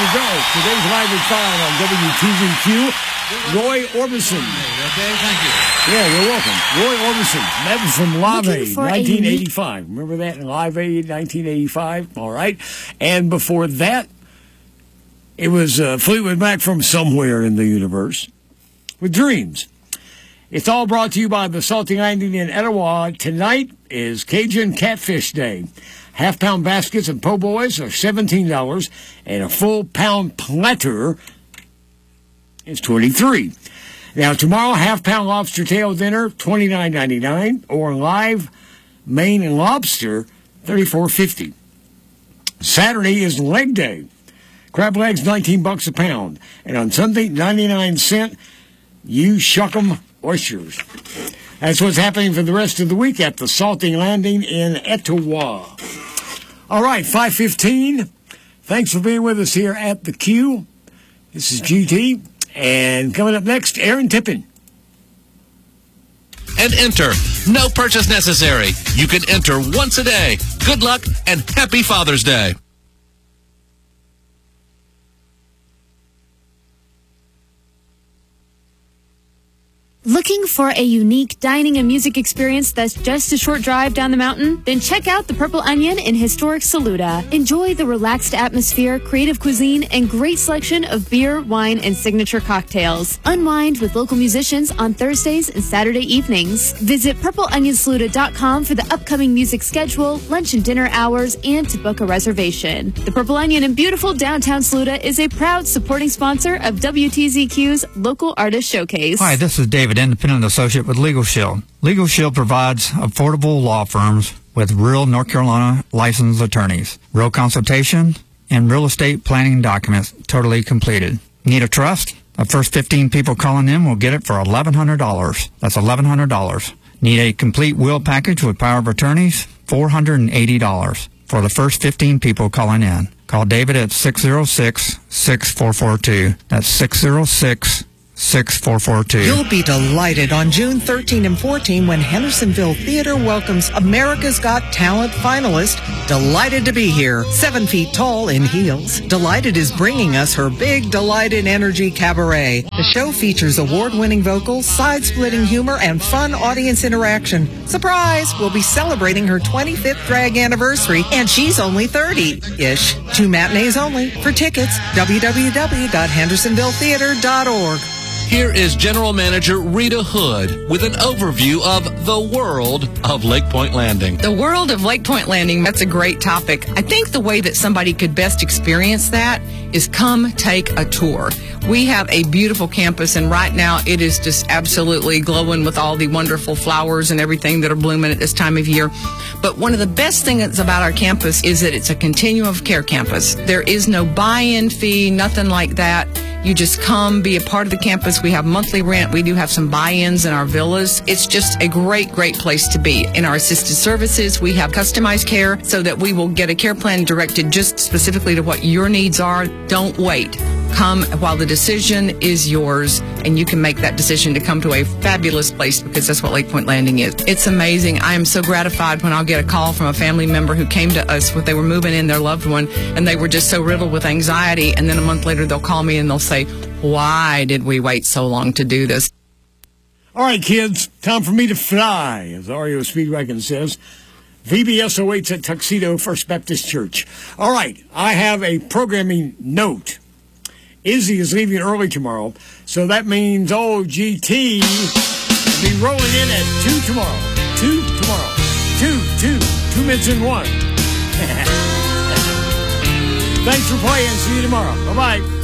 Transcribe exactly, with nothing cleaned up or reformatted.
go. Today's Live at five on W T Z Q. Roy Orbison. Okay, thank you. Yeah, you're welcome. Roy Orbison. That was from Live Looking Aid, for a nineteen unique- eighty-five. Remember that in Live Aid, nineteen eighty-five? All right. And before that, it was uh, Fleetwood Mac from Somewhere in the Universe with Dreams. It's all brought to you by the Salty Landing in Etowah. Tonight is Cajun Catfish Day. Half-pound baskets and po' boys are seventeen dollars, and a full-pound platter is twenty-three dollars. Now, tomorrow, half-pound lobster tail dinner, twenty-nine ninety-nine, or live Maine lobster, thirty-four fifty. Saturday is leg day. Crab legs, nineteen bucks a pound. And on Sunday, ninety-nine cent, you shuck 'em oysters. That's what's happening for the rest of the week at the Salty Landing in Etowah. All right, five fifteen. Thanks for being with us here at the Q. This is G T. And coming up next, Aaron Tippin. And enter. No purchase necessary. You can enter once a day. Good luck and happy Father's Day. Looking for a unique dining and music experience that's just a short drive down the mountain? Then check out the Purple Onion in historic Saluda. Enjoy the relaxed atmosphere, creative cuisine, and great selection of beer, wine, and signature cocktails. Unwind with local musicians on Thursdays and Saturday evenings. Visit purple onion saluda dot com for the upcoming music schedule, lunch and dinner hours, and to book a reservation. The Purple Onion in beautiful downtown Saluda is a proud supporting sponsor of W T Z Q's Local Artist Showcase. Hi, this is David, independent associate with Legal Shield. Legal Shield provides affordable law firms with real North Carolina licensed attorneys, real consultation, and real estate planning documents totally completed. Need a trust? The first fifteen people calling in will get it for eleven hundred dollars. That's eleven hundred dollars. Need a complete will package with power of attorneys? four hundred eighty dollars for the first fifteen people calling in. Call David at six oh six, six four four two. That's six oh six, six four four two. You'll be delighted on June thirteenth and fourteenth when Hendersonville Theater welcomes America's Got Talent finalist, Delighted to be here, seven feet tall in heels. Delighted is bringing us her Big Delighted Energy Cabaret. The show features award-winning vocals, side-splitting humor, and fun audience interaction. Surprise! We'll be celebrating her twenty-fifth drag anniversary, and she's only thirty-ish. Two matinees only. For tickets, w w w dot hendersonville theater dot org. Here is General Manager Rita Hood with an overview of the world of Lake Point Landing. The world of Lake Point Landing, that's a great topic. I think the way that somebody could best experience that is come take a tour. We have a beautiful campus, and right now it is just absolutely glowing with all the wonderful flowers and everything that are blooming at this time of year. But one of the best things about our campus is that it's a continuum of care campus. There is no buy-in fee, nothing like that. You just come, be a part of the campus. We have monthly rent. We do have some buy-ins in our villas. It's just a great, great place to be. In our assisted services, we have customized care so that we will get a care plan directed just specifically to what your needs are. Don't wait. Come while the decision is yours, and you can make that decision to come to a fabulous place, because that's what Lake Point Landing is. It's amazing. I am so gratified when I'll get a call from a family member who came to us when they were moving in their loved one, and they were just so riddled with anxiety, and then a month later they'll call me and they'll say, why did we wait so long to do this? All right, kids, time for me to fly, as R E O Speedwagon says. V B S awaits at Tuxedo First Baptist Church. All right, I have a programming note. Izzy is leaving early tomorrow, so that means old G T will be rolling in at two tomorrow. Two tomorrow. Two, two. Two minutes in one. Thanks for playing. See you tomorrow. Bye-bye.